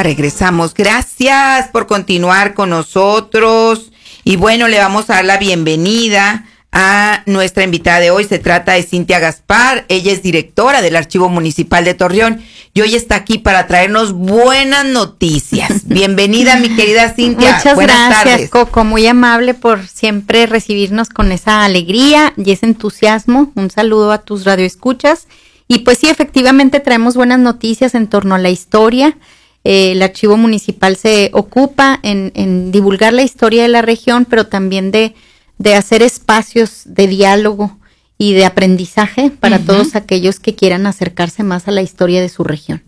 Ya regresamos. Gracias por continuar con nosotros. Y bueno, le vamos a dar la bienvenida a nuestra invitada de hoy. Se trata de Cintia Gaspar. Ella es directora del Archivo Municipal de Torreón y hoy está aquí para traernos buenas noticias. Bienvenida, mi querida Cintia. Muchas Buenas gracias, tardes. Coco. Muy amable por siempre recibirnos con esa alegría y ese entusiasmo. Un saludo a tus radioescuchas. Y pues sí, efectivamente traemos buenas noticias en torno a la historia. El Archivo Municipal se ocupa en divulgar la historia de la región, pero también de hacer espacios de diálogo y de aprendizaje para todos aquellos que quieran acercarse más a la historia de su región.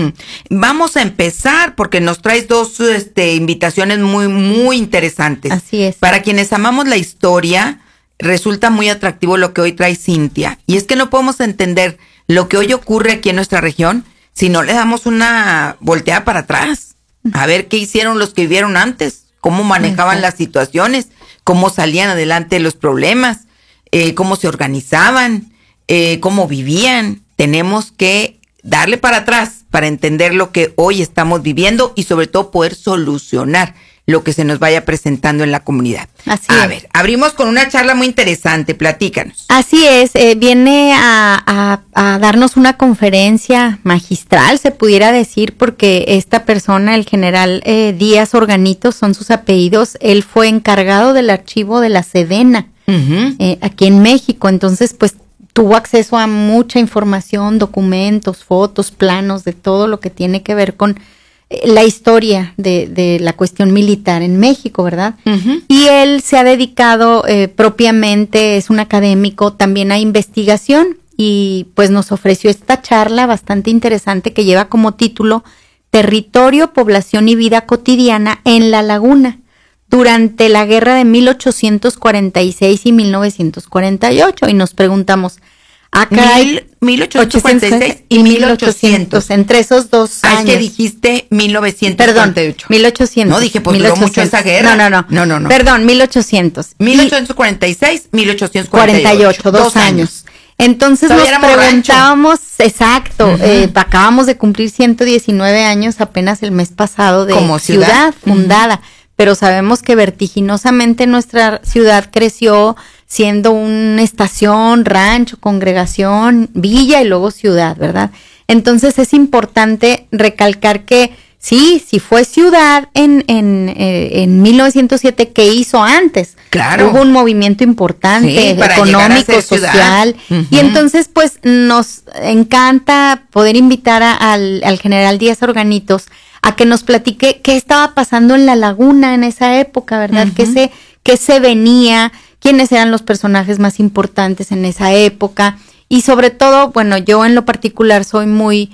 Vamos a empezar porque nos traes dos invitaciones muy, muy interesantes. Así es. Para quienes amamos la historia, resulta muy atractivo lo que hoy trae Cintia. Y es que no podemos entender lo que hoy ocurre aquí en nuestra región si no le damos una volteada para atrás. A ver qué hicieron los que vivieron antes, cómo manejaban las situaciones, cómo salían adelante los problemas, cómo se organizaban, cómo vivían. Tenemos que darle para atrás para entender lo que hoy estamos viviendo y sobre todo poder solucionar lo que se nos vaya presentando en la comunidad. Así es. A ver, abrimos con una charla muy interesante, platícanos. Así es, viene a darnos una conferencia magistral, se pudiera decir, porque esta persona, el general Díaz Organitos, son sus apellidos, él fue encargado del archivo de la Sedena, aquí en México, entonces pues tuvo acceso a mucha información, documentos, fotos, planos, de todo lo que tiene que ver con la historia de la cuestión militar en México, ¿verdad? Y él se ha dedicado propiamente, es un académico también a investigación y pues nos ofreció esta charla bastante interesante que lleva como título Territorio, Población y Vida Cotidiana en la Laguna durante la guerra de 1846 y 1948 y nos preguntamos, acá 1846 y 1800. Entre esos dos años. ¿Qué dijiste? 1948. Perdón, 1800. No, dije, pues duró mucho esa guerra. No. Perdón, 1800. 1846, 1848. 2 años. Entonces nos preguntábamos, exacto, acabamos de cumplir 119 años apenas el mes pasado de como ciudad fundada, pero sabemos que vertiginosamente nuestra ciudad creció siendo una estación, rancho, congregación, villa y luego ciudad, ¿verdad? Entonces es importante recalcar que sí fue ciudad en 1907, ¿qué hizo antes? Claro. Hubo un movimiento importante, económico, social, y entonces pues nos encanta poder invitar al general Díaz Organitos a que nos platique qué estaba pasando en la laguna en esa época, ¿verdad? ¿Qué se venía? ¿Quiénes eran los personajes más importantes en esa época? Y sobre todo, bueno, yo en lo particular soy muy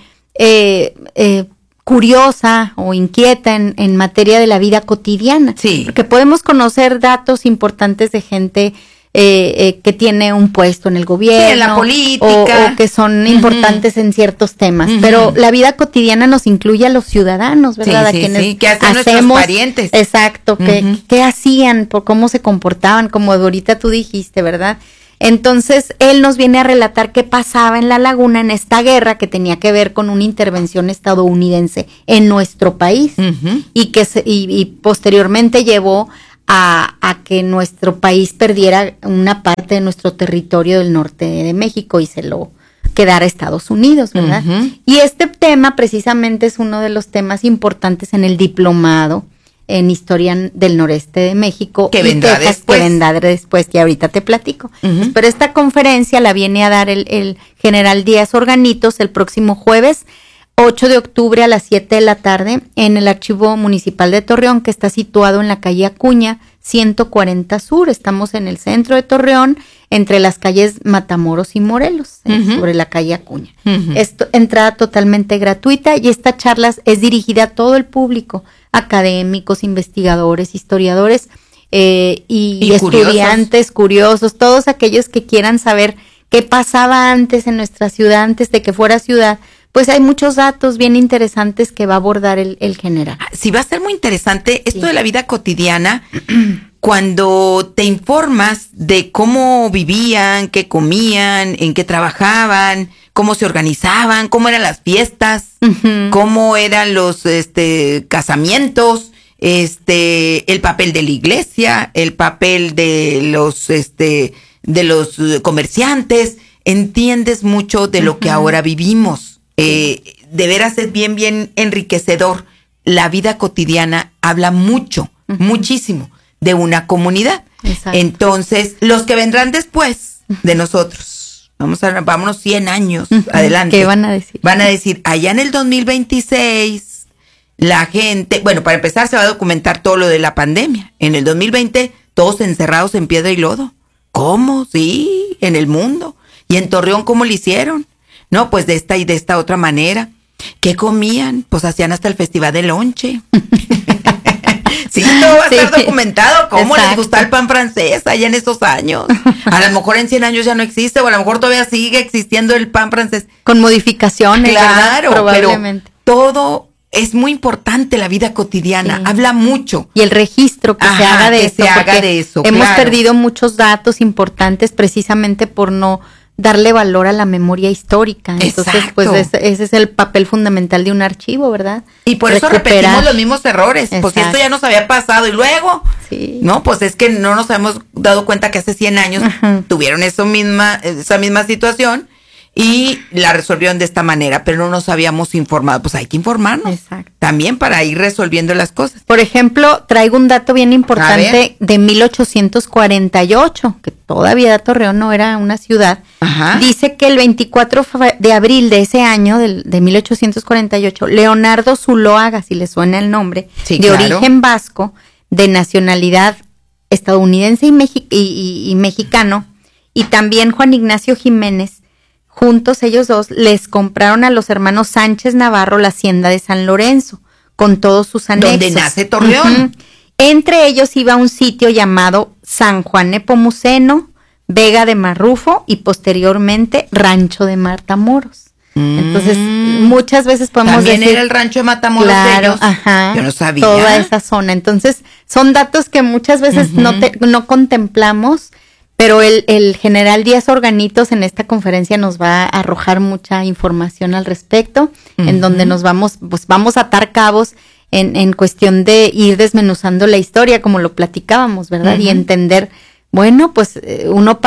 curiosa o inquieta en materia de la vida cotidiana. Sí. Porque podemos conocer datos importantes de gente que tiene un puesto en el gobierno. Sí, en la política. O que son importantes en ciertos temas. Pero la vida cotidiana nos incluye a los ciudadanos, ¿verdad? Sí, a quienes sí. ¿Qué hacen nuestros parientes? Exacto. ¿Qué hacían? Por cómo se comportaban, como ahorita tú dijiste, ¿verdad? Entonces, él nos viene a relatar qué pasaba en la laguna en esta guerra que tenía que ver con una intervención estadounidense en nuestro país y que y posteriormente llevó a que nuestro país perdiera una parte de nuestro territorio del norte de México y se lo quedara a Estados Unidos, ¿verdad? Y este tema precisamente es uno de los temas importantes en el diplomado en Historia del Noreste de México. Que vendrá después. Que vendrá después, que ahorita te platico. Pero esta conferencia la viene a dar el general Díaz Organitos el próximo jueves 8 de octubre a las 7 de la tarde en el Archivo Municipal de Torreón, que está situado en la calle Acuña, 140 Sur. Estamos en el centro de Torreón, entre las calles Matamoros y Morelos, sobre la calle Acuña. Esto, entrada totalmente gratuita, y esta charla es dirigida a todo el público, académicos, investigadores, historiadores y estudiantes, curiosos, todos aquellos que quieran saber qué pasaba antes en nuestra ciudad, antes de que fuera ciudad. Pues hay muchos datos bien interesantes que va a abordar el general. Sí, va a ser muy interesante esto de la vida cotidiana, cuando te informas de cómo vivían, qué comían, en qué trabajaban, cómo se organizaban, cómo eran las fiestas, cómo eran los casamientos, el papel de la iglesia, el papel de los comerciantes. Entiendes mucho de lo que ahora vivimos. De veras es bien, bien enriquecedor. La vida cotidiana habla mucho, muchísimo de una comunidad. Exacto. Entonces, los que vendrán después de nosotros, vámonos 100 años adelante. ¿Qué van a decir? Van a decir, allá en el 2026, la gente, bueno, para empezar se va a documentar todo lo de la pandemia. En el 2020, todos encerrados en piedra y lodo. ¿Cómo? Sí, en el mundo. ¿Y en Torreón cómo lo hicieron? No, pues de esta y de esta otra manera. ¿Qué comían? Pues hacían hasta el festival de lonche. Sí, todo va a estar documentado. ¿Cómo les gustaba el pan francés allá en esos años? A lo mejor en 100 años ya no existe, o a lo mejor todavía sigue existiendo el pan francés. Con modificaciones, claro, ¿verdad? Probablemente. Pero todo es muy importante, la vida cotidiana. Habla mucho. Y el registro que se haga de eso. Que se haga de eso, hemos perdido muchos datos importantes precisamente por no darle valor a la memoria histórica. Entonces, exacto, pues ese es el papel fundamental de un archivo, ¿verdad? Y por eso repetimos los mismos errores. Exacto. Pues si esto ya nos había pasado y luego, no, pues es que no nos hemos dado cuenta que hace 100 años tuvieron esa misma situación y la resolvieron de esta manera, pero no nos habíamos informado. Pues hay que informarnos también para ir resolviendo las cosas. Por ejemplo, traigo un dato bien importante de 1848, que todavía Torreón no era una ciudad. Ajá. Dice que el 24 de abril de ese año, de 1848, Leonardo Zuloaga, si le suena el nombre, origen vasco, de nacionalidad estadounidense y mexicano, y también Juan Ignacio Jiménez, juntos ellos dos les compraron a los hermanos Sánchez Navarro la hacienda de San Lorenzo, con todos sus anexos. Donde nace Torreón. Entre ellos iba un sitio llamado San Juan Nepomuceno, Vega de Marrufo y posteriormente Rancho de Matamoros. Entonces, muchas veces podemos también decir... era el Rancho de Matamoros. Claro, yo no sabía. Toda esa zona. Entonces, son datos que muchas veces no contemplamos, pero el general Díaz Organitos en esta conferencia nos va a arrojar mucha información al respecto, en donde nos vamos a atar cabos en cuestión de ir desmenuzando la historia, como lo platicábamos, ¿verdad? Y entender, bueno, pues uno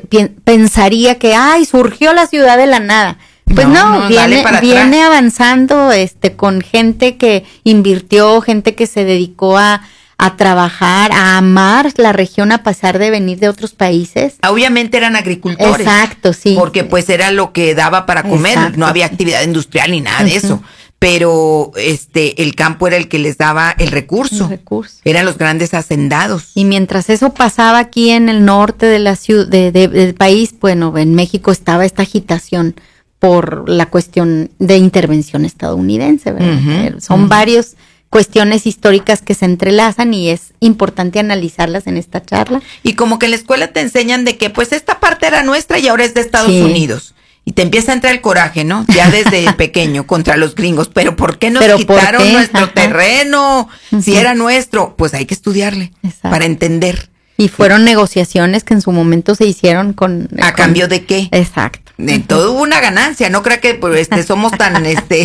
pensaría que, surgió la ciudad de la nada. Pues no, viene avanzando con gente que invirtió, gente que se dedicó a trabajar, a amar la región a pesar de venir de otros países. Obviamente eran agricultores. Exacto, sí. Porque pues era lo que daba para comer, no había actividad industrial ni nada de eso. Pero el campo era el que les daba el recurso. Eran los grandes hacendados. Y mientras eso pasaba aquí en el norte de la ciudad, del país, bueno, en México estaba esta agitación por la cuestión de intervención estadounidense, ¿verdad? Son varios cuestiones históricas que se entrelazan y es importante analizarlas en esta charla. Y como que en la escuela te enseñan de que pues esta parte era nuestra y ahora es de Estados Unidos. Y te empieza a entrar el coraje, ¿no? Ya desde pequeño contra los gringos. ¿Pero por qué nos quitaron nuestro terreno? Si era nuestro, pues hay que estudiarle para entender. Y fueron negociaciones que en su momento se hicieron ¿A cambio de qué? Exacto. De todo hubo una ganancia. No creo que pues, somos tan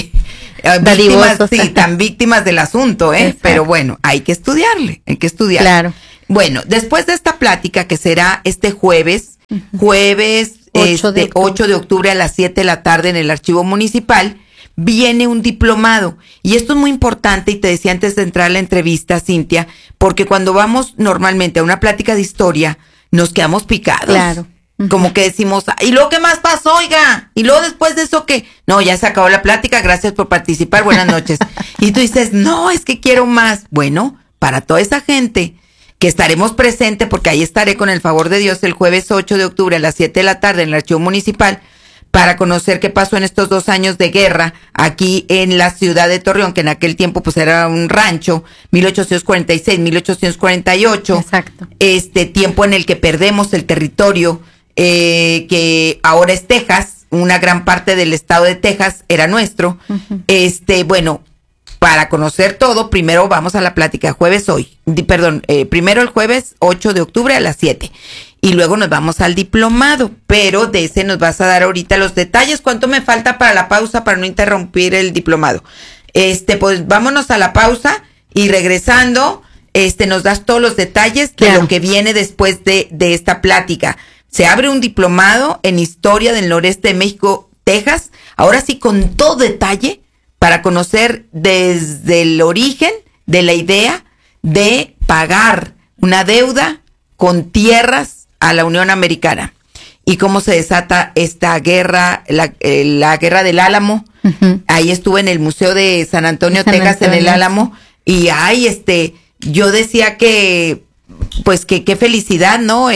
tan víctimas del asunto, pero bueno, hay que estudiarle, Claro. Bueno, después de esta plática que será este jueves 8 de octubre a las 7 de la tarde en el Archivo Municipal, viene un diplomado. Y esto es muy importante, y te decía antes de entrar a la entrevista, Cintia, porque cuando vamos normalmente a una plática de historia, nos quedamos picados. Claro. Como que decimos, ¿y luego qué más pasó, oiga? ¿Y luego después de eso qué? No, ya se acabó la plática, gracias por participar, buenas noches. Y tú dices, no, es que quiero más. Bueno, para toda esa gente que estaremos presentes, porque ahí estaré con el favor de Dios el jueves 8 de octubre a las 7 de la tarde en el Archivo Municipal, para conocer qué pasó en estos 2 años de guerra aquí en la ciudad de Torreón, que en aquel tiempo pues era un rancho, 1846, 1848. Exacto. Tiempo en el que perdemos el territorio, que ahora es Texas, una gran parte del estado de Texas era nuestro. Bueno, para conocer todo, primero vamos a la plática primero el jueves 8 de octubre a las 7. Y luego nos vamos al diplomado, pero de ese nos vas a dar ahorita los detalles. ¿Cuánto me falta para la pausa para no interrumpir el diplomado? Pues vámonos a la pausa y regresando, nos das todos los detalles de lo que viene después de esta plática. Se abre un diplomado en Historia del Noreste de México, Texas, ahora sí con todo detalle para conocer desde el origen de la idea de pagar una deuda con tierras a la Unión Americana y cómo se desata esta guerra, la guerra del Álamo. Uh-huh. Ahí estuve en el Museo de San Antonio, Texas, en el Álamo, y yo decía que, pues que qué felicidad, ¿no?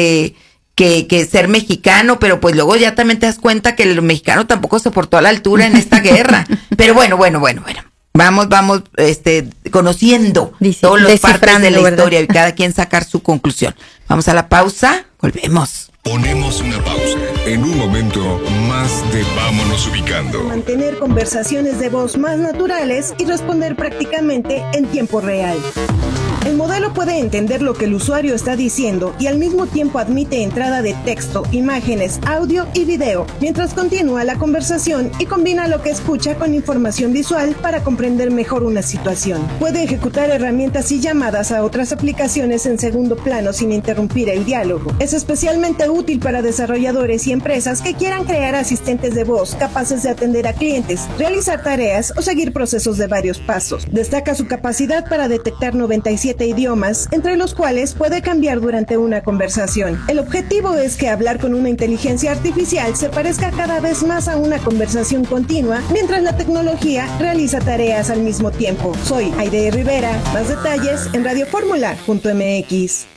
Que ser mexicano, pero pues luego ya también te das cuenta que el mexicano tampoco se portó a la altura en esta guerra. Pero bueno. Vamos, conociendo todas las partes de la historia y cada quien sacar su conclusión. Vamos a la pausa, volvemos. Ponemos una pausa. En un momento más de Vámonos Ubicando. Mantener conversaciones de voz más naturales y responder prácticamente en tiempo real. El modelo puede entender lo que el usuario está diciendo y al mismo tiempo admite entrada de texto, imágenes, audio y video, mientras continúa la conversación y combina lo que escucha con información visual para comprender mejor una situación. Puede ejecutar herramientas y llamadas a otras aplicaciones en segundo plano sin interrumpir el diálogo. Es especialmente útil para desarrolladores y empresas que quieran crear asistentes de voz capaces de atender a clientes, realizar tareas o seguir procesos de varios pasos. Destaca su capacidad para detectar 97 idiomas, entre los cuales puede cambiar durante una conversación. El objetivo es que hablar con una inteligencia artificial se parezca cada vez más a una conversación continua, mientras la tecnología realiza tareas al mismo tiempo. Soy Aide Rivera. Más detalles en radioformula.mx.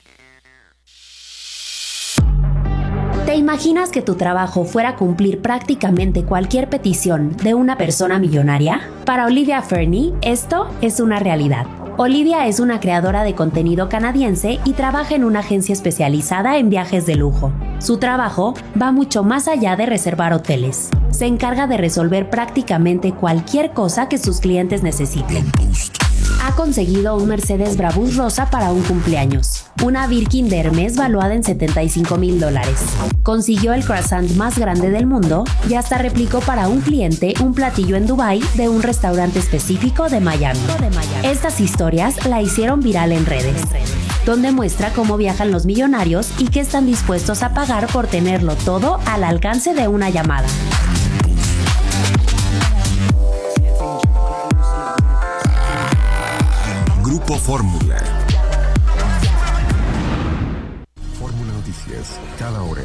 ¿Te imaginas que tu trabajo fuera cumplir prácticamente cualquier petición de una persona millonaria? Para Olivia Fernie, esto es una realidad. Olivia es una creadora de contenido canadiense y trabaja en una agencia especializada en viajes de lujo. Su trabajo va mucho más allá de reservar hoteles. Se encarga de resolver prácticamente cualquier cosa que sus clientes necesiten. Ha conseguido un Mercedes Brabus rosa para un cumpleaños, una Birkin de Hermes valuada en $75,000. Consiguió el croissant más grande del mundo y hasta replicó para un cliente un platillo en Dubái de un restaurante específico de Miami. Estas historias la hicieron viral en redes, donde muestra cómo viajan los millonarios y qué están dispuestos a pagar por tenerlo todo al alcance de una llamada. Grupo Fórmula. Fórmula Noticias, cada hora.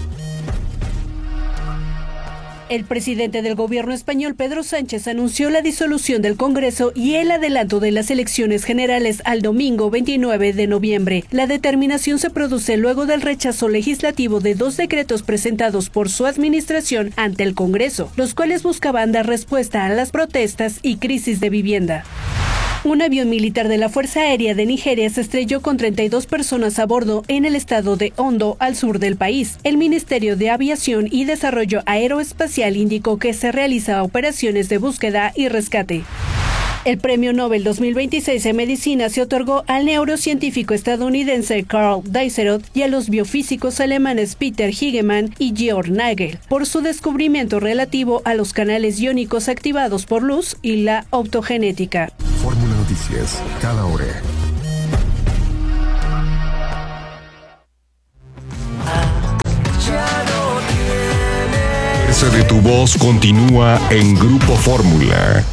El presidente del gobierno español, Pedro Sánchez, anunció la disolución del Congreso y el adelanto de las elecciones generales al domingo 29 de noviembre. La determinación se produce luego del rechazo legislativo de 2 decretos presentados por su administración ante el Congreso, los cuales buscaban dar respuesta a las protestas y crisis de vivienda. Un avión militar de la Fuerza Aérea de Nigeria se estrelló con 32 personas a bordo en el estado de Ondo, al sur del país. El Ministerio de Aviación y Desarrollo Aeroespacial indicó que se realizan operaciones de búsqueda y rescate. El Premio Nobel 2026 en Medicina se otorgó al neurocientífico estadounidense Karl Dizeroth y a los biofísicos alemanes Peter Higemann y Georg Nagel por su descubrimiento relativo a los canales iónicos activados por luz y la optogenética. Fórmula Noticias, cada hora. De tu voz continúa en Grupo Fórmula.